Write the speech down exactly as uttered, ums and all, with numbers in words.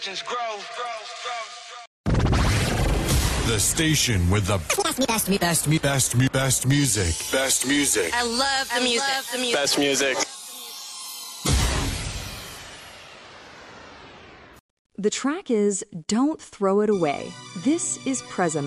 legends grow. The station with the best, best, best, best, best, best music. Best music. I love the music. Love the music. Best music. The track is Don't Throw It Away. This is Preza